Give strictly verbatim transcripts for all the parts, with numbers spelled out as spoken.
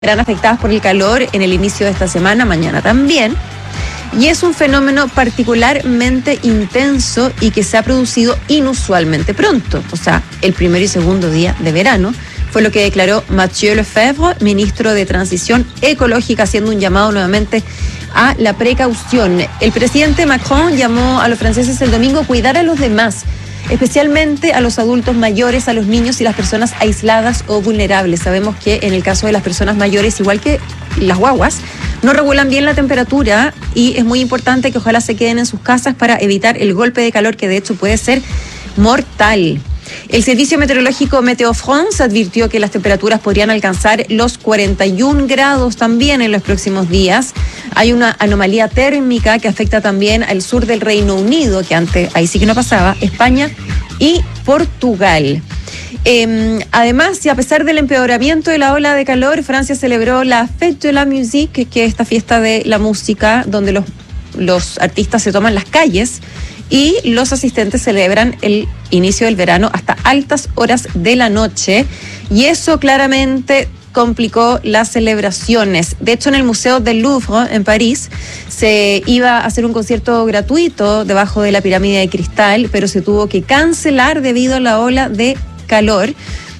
serán afectadas por el calor en el inicio de esta semana, mañana también. Y es un fenómeno particularmente intenso y que se ha producido inusualmente pronto, o sea, el primer y segundo día de verano, fue lo que declaró Mathieu Lefebvre, ministro de Transición Ecológica, haciendo un llamado nuevamente a la precaución. El presidente Macron llamó a los franceses el domingo a cuidar a los demás, especialmente a los adultos mayores, a los niños y las personas aisladas o vulnerables. Sabemos que en el caso de las personas mayores, igual que las guaguas, no regulan bien la temperatura y es muy importante que ojalá se queden en sus casas para evitar el golpe de calor que de hecho puede ser mortal. El Servicio Meteorológico Météo France advirtió que las temperaturas podrían alcanzar los cuarenta y un grados también en los próximos días. Hay una anomalía térmica que afecta también al sur del Reino Unido, que antes ahí sí que no pasaba, España y Portugal. Eh, además, y a pesar del empeoramiento de la ola de calor, Francia celebró la Fête de la Musique, que es esta fiesta de la música donde los, los artistas se toman las calles y los asistentes celebran el inicio del verano hasta altas horas de la noche, y eso claramente complicó las celebraciones. De hecho, en el Museo del Louvre, en París, se iba a hacer un concierto gratuito debajo de la pirámide de cristal, pero se tuvo que cancelar debido a la ola de calor.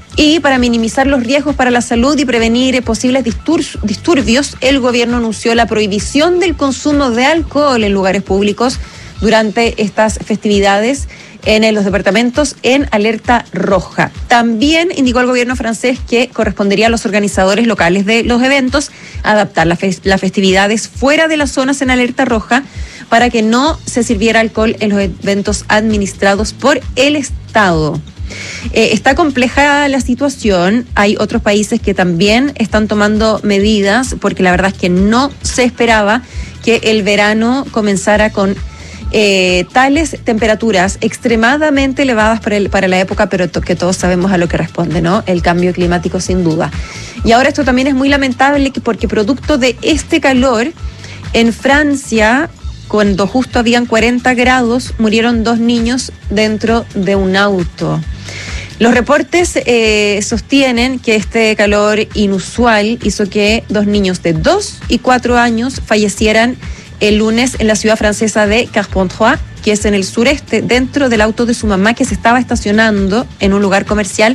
Y para minimizar los riesgos para la salud y prevenir posibles distur- disturbios, el gobierno anunció la prohibición del consumo de alcohol en lugares públicos durante estas festividades en los departamentos en alerta roja. También indicó el gobierno francés que correspondería a los organizadores locales de los eventos adaptar las fe- las festividades fuera de las zonas en alerta roja para que no se sirviera alcohol en los eventos administrados por el Estado. Eh, está compleja la situación, hay otros países que también están tomando medidas porque la verdad es que no se esperaba que el verano comenzara con Eh, tales temperaturas extremadamente elevadas para, el, para la época, pero to, que todos sabemos a lo que responde, ¿no? El cambio climático, sin duda. Y ahora esto también es muy lamentable porque producto de este calor, en Francia, cuando justo habían cuarenta grados, murieron dos niños dentro de un auto. Los reportes eh, sostienen que este calor inusual hizo que dos niños de dos y cuatro años fallecieran el lunes en la ciudad francesa de Carpentras, que es en el sureste, dentro del auto de su mamá que se estaba estacionando en un lugar comercial,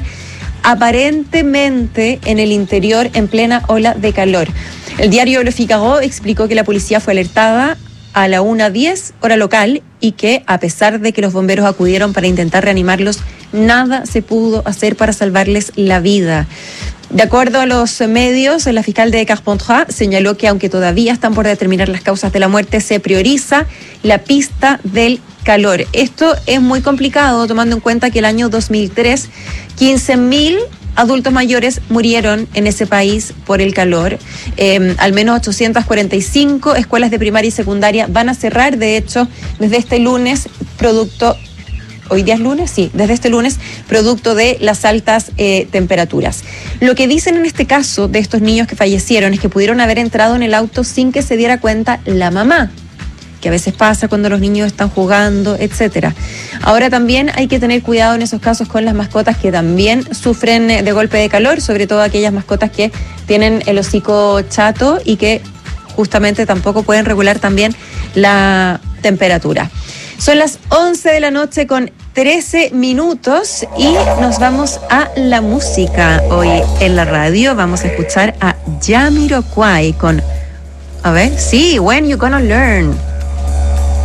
aparentemente en el interior en plena ola de calor. El diario Le Figaro explicó que la policía fue alertada a la una diez hora local y que a pesar de que los bomberos acudieron para intentar reanimarlos, nada se pudo hacer para salvarles la vida. De acuerdo a los medios, la fiscal de Carpentras señaló que aunque todavía están por determinar las causas de la muerte, se prioriza la pista del calor. Esto es muy complicado tomando en cuenta que el año dos mil tres, quince mil adultos mayores murieron en ese país por el calor. Eh, al menos ochocientas cuarenta y cinco escuelas de primaria y secundaria van a cerrar, de hecho, desde este lunes, producto... Hoy día es lunes, sí, desde este lunes, producto de las altas eh, temperaturas. Lo que dicen en este caso de estos niños que fallecieron es que pudieron haber entrado en el auto sin que se diera cuenta la mamá, que a veces pasa cuando los niños están jugando, etcétera. Ahora también hay que tener cuidado en esos casos con las mascotas que también sufren de golpe de calor, sobre todo aquellas mascotas que tienen el hocico chato y que justamente tampoco pueden regular también la temperatura. Son las once de la noche con trece minutos y nos vamos a la música. Hoy en la radio vamos a escuchar a Jamiroquai con, a ver, sí, When You Gonna Learn.